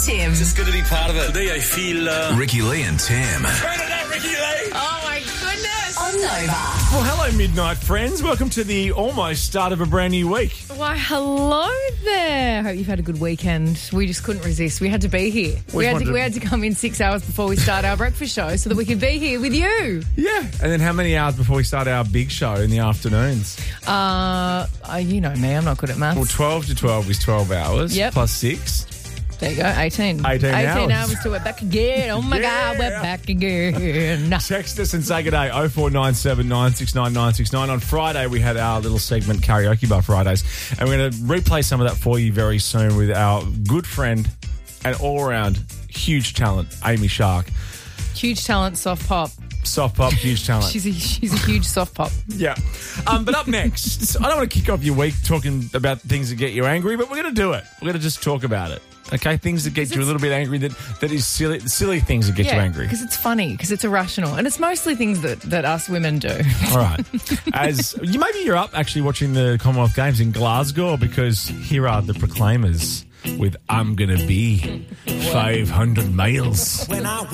Tim. Just good to be part of it. Today I feel... Ricky Lee and Tim. Turn it up, Ricky Lee! Oh, my goodness. On Nova. Well, hello, Midnight friends. Welcome to the almost start of a brand new week. Why, hello there. Hope you've had a good weekend. We just couldn't resist. We had to be here. We had to come in 6 hours before we start our breakfast show so that we could be here with you. Yeah. And then how many hours before we start our big show in the afternoons? You know me. I'm not good at maths. Well, 12 to 12 is 12 hours. Yep. Plus 6. There you go, 18 hours till we're back again. Oh, my God, we're back again. Text us and say good day, 0497 969 969. On Friday, we had our little segment, Karaoke Bar Fridays, and we're going to replay some of that for you very soon with our good friend and all-around huge talent, Amy Shark. Huge talent, soft pop. Soft pop, huge talent. She's a huge soft pop. Yeah. But up next, I don't want to kick off your week talking about things that get you angry, but we're going to do it. We're going to just talk about it. Okay, things that get you a little bit angry, that is silly things that get you angry. Because it's funny, because it's irrational. And it's mostly things that us women do. All right. Maybe you're up actually watching the Commonwealth Games in Glasgow, because here are the Proclaimers with I'm Gonna Be 500 Miles. When I